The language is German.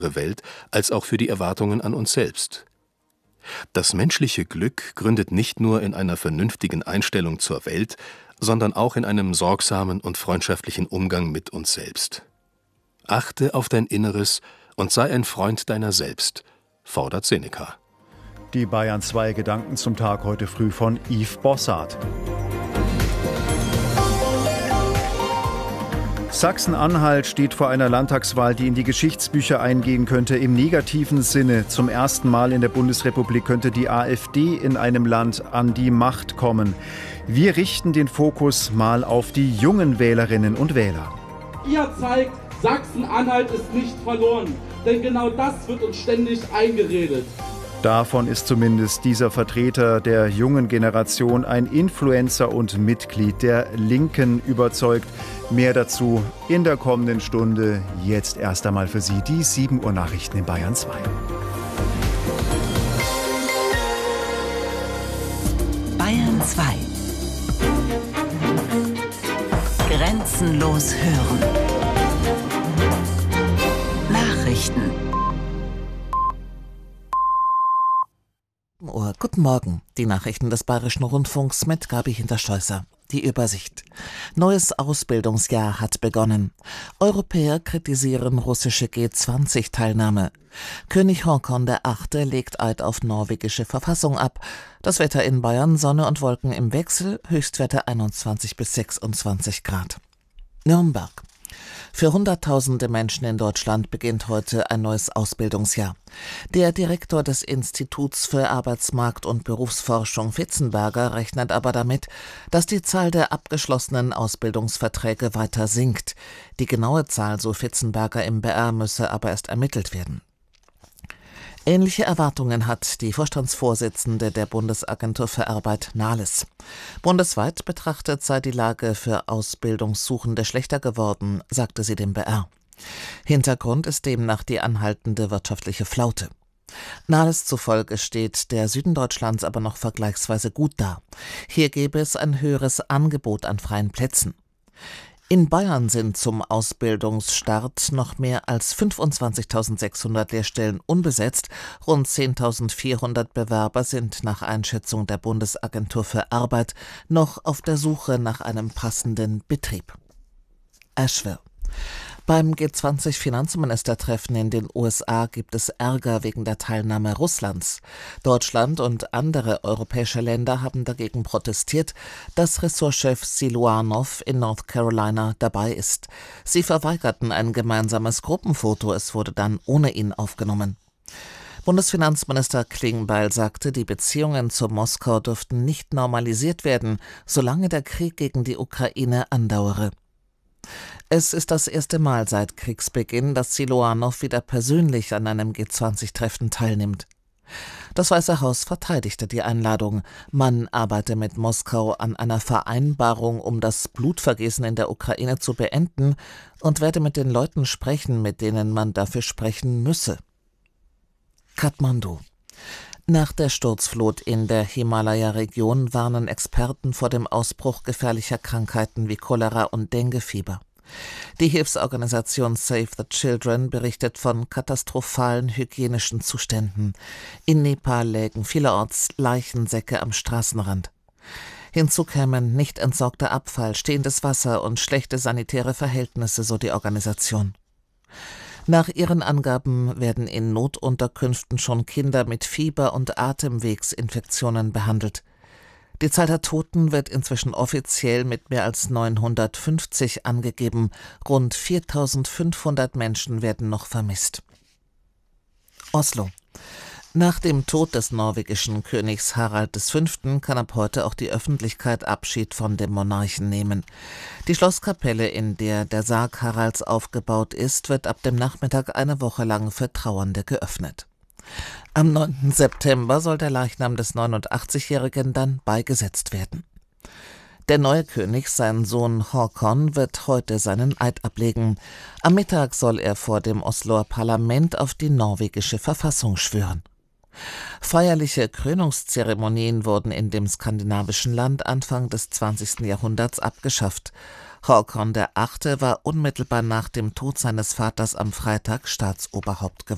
Welt als auch für die Erwartungen an uns selbst. Das menschliche Glück gründet nicht nur in einer vernünftigen Einstellung zur Welt, sondern auch in einem sorgsamen und freundschaftlichen Umgang mit uns selbst. Achte auf dein Inneres und sei ein Freund deiner selbst, fordert Seneca. Die Bayern 2 Gedanken zum Tag heute früh von Yves Bossard. Sachsen-Anhalt steht vor einer Landtagswahl, die in die Geschichtsbücher eingehen könnte. Im negativen Sinne. Zum ersten Mal in der Bundesrepublik könnte die AfD in einem Land an die Macht kommen. Wir richten den Fokus mal auf die jungen Wählerinnen und Wähler. Ihr zeigt, Sachsen-Anhalt ist nicht verloren. Denn genau das wird uns ständig eingeredet. Davon ist zumindest dieser Vertreter der jungen Generation, ein Influencer und Mitglied der Linken, überzeugt. Mehr dazu in der kommenden Stunde. Jetzt erst einmal für Sie die 7 Uhr Nachrichten in Bayern 2. Bayern 2. Grenzenlos hören. Nachrichten. Guten Morgen. Die Nachrichten des Bayerischen Rundfunks mit Gabi Hinterschleusser. Die Übersicht. Neues Ausbildungsjahr hat begonnen. Europäer kritisieren russische G20-Teilnahme. König Håkon VIII. Legt Eid auf norwegische Verfassung ab. Das Wetter in Bayern: Sonne und Wolken im Wechsel, Höchstwerte 21 bis 26 Grad. Nürnberg. Für Hunderttausende Menschen in Deutschland beginnt heute ein neues Ausbildungsjahr. Der Direktor des Instituts für Arbeitsmarkt- und Berufsforschung Fitzenberger rechnet aber damit, dass die Zahl der abgeschlossenen Ausbildungsverträge weiter sinkt. Die genaue Zahl, so Fitzenberger im BR, müsse aber erst ermittelt werden. Ähnliche Erwartungen hat die Vorstandsvorsitzende der Bundesagentur für Arbeit, Nahles. Bundesweit betrachtet sei die Lage für Ausbildungssuchende schlechter geworden, sagte sie dem BR. Hintergrund ist demnach die anhaltende wirtschaftliche Flaute. Nahles zufolge steht der Süden Deutschlands aber noch vergleichsweise gut da. Hier gäbe es ein höheres Angebot an freien Plätzen. In Bayern sind zum Ausbildungsstart noch mehr als 25.600 Lehrstellen unbesetzt. Rund 10.400 Bewerber sind nach Einschätzung der Bundesagentur für Arbeit noch auf der Suche nach einem passenden Betrieb. Asheville. Beim G20-Finanzministertreffen in den USA gibt es Ärger wegen der Teilnahme Russlands. Deutschland und andere europäische Länder haben dagegen protestiert, dass Ressortchef Siluanov in North Carolina dabei ist. Sie verweigerten ein gemeinsames Gruppenfoto, es wurde dann ohne ihn aufgenommen. Bundesfinanzminister Klingbeil sagte, die Beziehungen zu Moskau dürften nicht normalisiert werden, solange der Krieg gegen die Ukraine andauere. Es ist das erste Mal seit Kriegsbeginn, dass Siluanov wieder persönlich an einem G20-Treffen teilnimmt. Das Weiße Haus verteidigte die Einladung. Man arbeite mit Moskau an einer Vereinbarung, um das Blutvergießen in der Ukraine zu beenden, und werde mit den Leuten sprechen, mit denen man dafür sprechen müsse. Kathmandu. Nach der Sturzflut in der Himalaya-Region warnen Experten vor dem Ausbruch gefährlicher Krankheiten wie Cholera und Denguefieber. Die Hilfsorganisation Save the Children berichtet von katastrophalen hygienischen Zuständen. In Nepal lägen vielerorts Leichensäcke am Straßenrand. Hinzu kämen nicht entsorgter Abfall, stehendes Wasser und schlechte sanitäre Verhältnisse, so die Organisation. Nach ihren Angaben werden in Notunterkünften schon Kinder mit Fieber und Atemwegsinfektionen behandelt. Die Zahl der Toten wird inzwischen offiziell mit mehr als 950 angegeben. Rund 4.500 Menschen werden noch vermisst. Oslo. Nach dem Tod des norwegischen Königs Harald V. kann ab heute auch die Öffentlichkeit Abschied von dem Monarchen nehmen. Die Schlosskapelle, in der der Sarg Haralds aufgebaut ist, wird ab dem Nachmittag eine Woche lang für Trauernde geöffnet. Am 9. September soll der Leichnam des 89-Jährigen dann beigesetzt werden. Der neue König, sein Sohn Håkon, wird heute seinen Eid ablegen. Am Mittag soll er vor dem Osloer Parlament auf die norwegische Verfassung schwören. Feierliche Krönungszeremonien wurden in dem skandinavischen Land Anfang des 20. Jahrhunderts abgeschafft. Håkon VIII. War unmittelbar nach dem Tod seines Vaters am Freitag Staatsoberhaupt geworden.